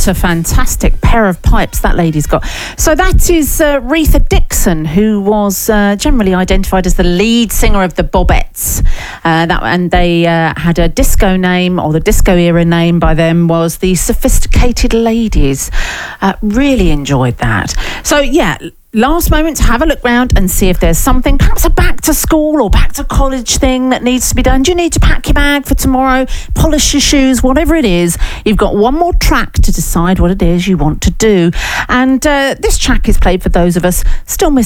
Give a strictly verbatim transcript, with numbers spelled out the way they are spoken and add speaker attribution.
Speaker 1: What a fantastic pair of pipes that lady's got. So that is uh, Retha Dixon, who was uh, generally identified as the lead singer of the Bobettes. Uh, that, and they uh, had a disco name, or the disco era name by them was the Sophisticated Ladies. Uh, really enjoyed that. So yeah, last moment to have a look round and see if there's something, perhaps a back to school or back to college thing that needs to be done. Do you need to pack your bag for tomorrow, polish your shoes, whatever it is? You've got one more track to decide what it is you want to do. And uh, this track is played for those of us still missing